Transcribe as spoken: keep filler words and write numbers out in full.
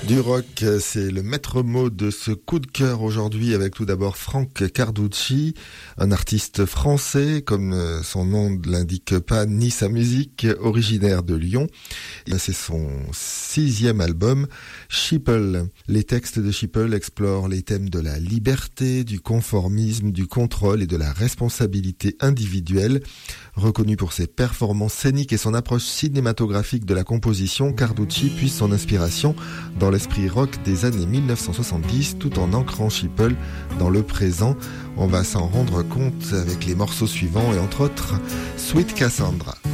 Du rock, c'est le maître mot de ce coup de cœur aujourd'hui avec tout d'abord Frank Carducci, un artiste français, comme son nom ne l'indique pas, ni sa musique, originaire de Lyon. C'est son sixième album, Sheeple. Les textes de Sheeple explorent les thèmes de la liberté, du conformisme, du contrôle et de la responsabilité individuelle. Reconnu pour ses performances scéniques et son approche cinématographique de la composition, Carducci puise son inspiration dans l'esprit rock des années mille neuf cent soixante-dix tout en ancrant Sheeple dans le présent. On va s'en rendre compte avec les morceaux suivants et entre autres Sweet Cassandra.